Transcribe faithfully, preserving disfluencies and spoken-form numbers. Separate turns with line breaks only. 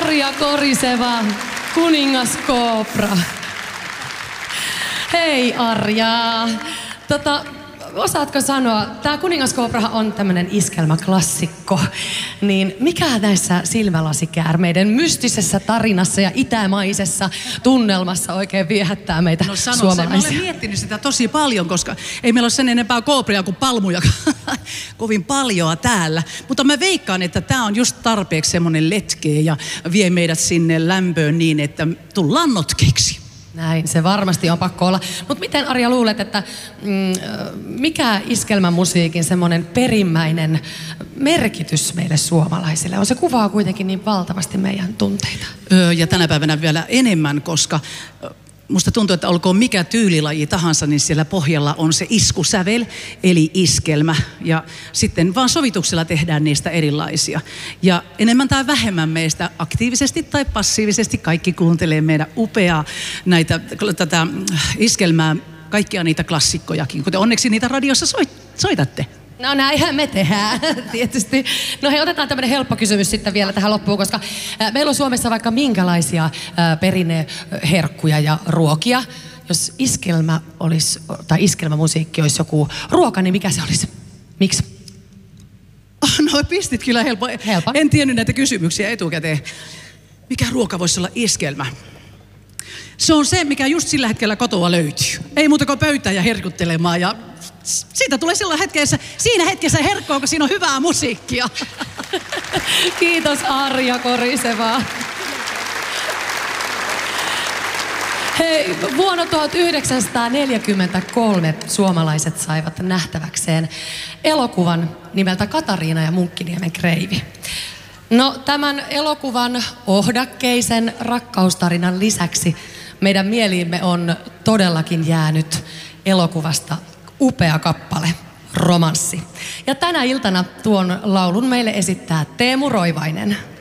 Arja Koriseva, Kuningaskoopra. Hei Arja. Tota, osaatko sanoa, tää Kuningaskooprahan on tämmönen iskelmäklassikko, niin mikä näissä silmälasikäärmeiden mystisessä tarinassa ja itämaisessa tunnelmassa oikein viehättää meitä
no, sano
suomalaisia?
Se. Mä olen miettinyt sitä tosi paljon, koska ei meillä ole sen enempää koopria kuin palmuja kovin paljoa täällä. Mutta mä veikkaan, että tää on just tarpeeksi semmonen letkeä ja vie meidät sinne lämpöön niin, että tullaan notkeiksi.
Näin, se varmasti on pakko olla. Mutta miten Arja luulet, että mm, mikä iskelmämusiikin semmoinen perimmäinen merkitys meille suomalaisille on? Se kuvaa kuitenkin niin valtavasti meidän tunteita.
Öö, ja tänä päivänä vielä enemmän, koska musta tuntuu, että olkoon mikä tyylilaji tahansa, niin siellä pohjalla on se iskusävel, eli iskelmä. Ja sitten vaan sovituksella tehdään niistä erilaisia. Ja enemmän tai vähemmän meistä aktiivisesti tai passiivisesti kaikki kuuntelee meidän upeaa näitä, tätä iskelmää, kaikkia niitä klassikkojakin, kuten onneksi niitä radiossa soit, soitatte.
No näinhän me tehdään, tietysti. No hei, otetaan tämmöinen helppo kysymys sitten vielä tähän loppuun, koska äh, meillä on Suomessa vaikka minkälaisia äh, perinneherkkuja ja ruokia. Jos iskelmä olisi, tai iskelmämusiikki olisi joku ruoka, niin mikä se olisi? Miksi?
No pistit kyllä helppo.
Helppo.
En tiennyt näitä kysymyksiä etukäteen. Mikä ruoka voisi olla iskelmä? Se on se, mikä just sillä hetkellä kotoa löytyy. Ei muuta kuin pöytää ja herkuttelemaan ja siitä tulee silloin hetkessä, siinä hetkessä herkkoa, kun siinä on hyvää musiikkia.
Kiitos Arja Koriseva. Hei, vuonna tuhatyhdeksänsataaneljäkymmentäkolme suomalaiset saivat nähtäväkseen elokuvan nimeltä Katariina ja Munkkiniemen kreivi. No tämän elokuvan ohdakkeisen rakkaustarinan lisäksi meidän mieliimme on todellakin jäänyt elokuvasta upea kappale, Romanssi. Ja tänä iltana tuon laulun meille esittää Teemu Roivainen.